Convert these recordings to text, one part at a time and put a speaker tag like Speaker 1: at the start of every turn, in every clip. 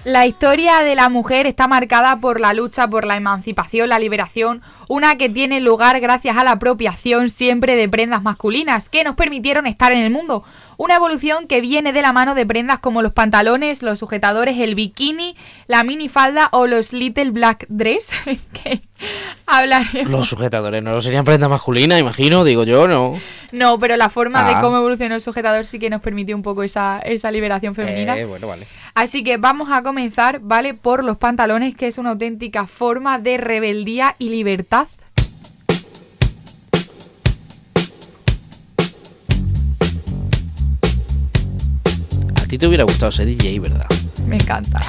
Speaker 1: La historia de la mujer está marcada por la lucha por la emancipación, la liberación, una que tiene lugar gracias a la apropiación siempre de prendas masculinas que nos permitieron estar en el mundo. Una evolución que viene de la mano de prendas como los pantalones, los sujetadores, el bikini, la minifalda o los little black dress, que hablaremos.
Speaker 2: Los sujetadores no serían prendas masculinas, imagino, digo yo, ¿no?
Speaker 1: No, pero la forma de cómo evolucionó el sujetador sí que nos permitió un poco esa liberación femenina.
Speaker 2: Bueno, vale.
Speaker 1: Así que vamos a comenzar, ¿vale? Por los pantalones, que es una auténtica forma de rebeldía y libertad.
Speaker 2: A ti te hubiera gustado ser DJ, ¿verdad?
Speaker 1: Me encanta.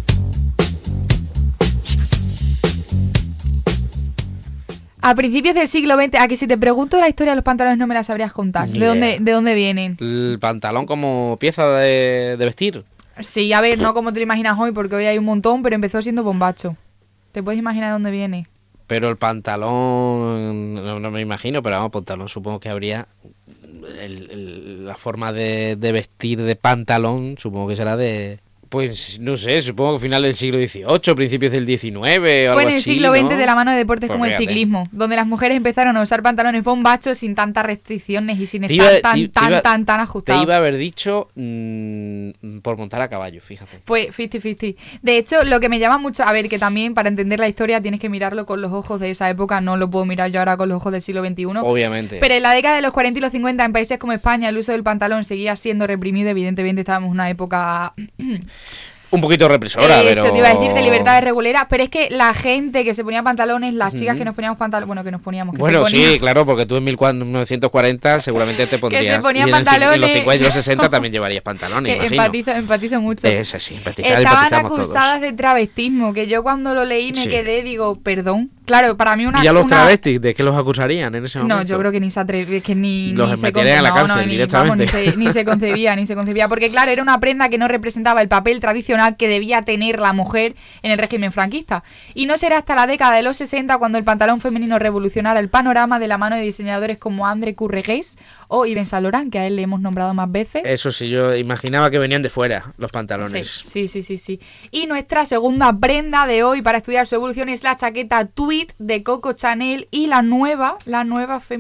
Speaker 1: A principios del siglo XX, a que si te pregunto la historia de los pantalones no me la sabrías contar. ¿De dónde vienen?
Speaker 2: El pantalón como pieza de vestir.
Speaker 1: Sí, a ver, no como te lo imaginas hoy, porque hoy hay un montón, pero empezó siendo bombacho. ¿Te puedes imaginar de dónde viene?
Speaker 2: Pero el pantalón, no me imagino, pero vamos, pantalón supongo que habría... la forma de vestir de pantalón, supongo que será de... Pues no sé, supongo que final del siglo XVIII, principios del XIX o algo así.
Speaker 1: Fue en el siglo XX,
Speaker 2: ¿no?
Speaker 1: de la mano de deportes
Speaker 2: Pues
Speaker 1: como
Speaker 2: fíjate.
Speaker 1: el ciclismo, donde las mujeres empezaron a usar pantalones bombachos sin tantas restricciones y sin estar tan ajustados.
Speaker 2: Te iba a haber dicho por montar a caballo, fíjate.
Speaker 1: Pues 50-50. De hecho, lo que me llama mucho... A ver, que también para entender la historia tienes que mirarlo con los ojos de esa época. No lo puedo mirar yo ahora con los ojos del siglo XXI.
Speaker 2: Obviamente.
Speaker 1: Pero en la década de los 40 y los 50, en países como España, el uso del pantalón seguía siendo reprimido. Evidentemente estábamos en una época...
Speaker 2: Un poquito represora, pero...
Speaker 1: Eso te iba a decir, de libertades reguleras. Pero es que la gente que se ponía pantalones, las chicas que nos poníamos pantalones... Bueno, que nos poníamos... Que
Speaker 2: Bueno,
Speaker 1: se ponían,
Speaker 2: sí, claro, porque tú en 1940 seguramente te pondrías...
Speaker 1: que se ponían
Speaker 2: y
Speaker 1: pantalones...
Speaker 2: en los 50 y los 60 también llevarías pantalones, imagino.
Speaker 1: Empatizo mucho.
Speaker 2: Eso sí,
Speaker 1: Estaban
Speaker 2: empatizamos todos.
Speaker 1: acusadas de travestismo, que yo cuando lo leí me quedé, digo, perdón. Claro, para mí una...
Speaker 2: ¿Y a los travestis de qué los acusarían en ese momento?
Speaker 1: No, yo creo que ni se atreve, que ni
Speaker 2: los
Speaker 1: se
Speaker 2: meterían en la cárcel directamente.
Speaker 1: Vamos, ni se concebía, porque claro, era una prenda que no representaba el papel tradicional que debía tener la mujer en el régimen franquista. Y no será hasta la década de los 60 cuando el pantalón femenino revolucionara el panorama de la mano de diseñadores como André Courreges o Yves Saint Laurent, que a él le hemos nombrado más veces.
Speaker 2: Eso sí, yo imaginaba que venían de fuera los pantalones.
Speaker 1: Sí. Y nuestra segunda prenda de hoy para estudiar su evolución es la chaqueta tweed de Coco Chanel y la nueva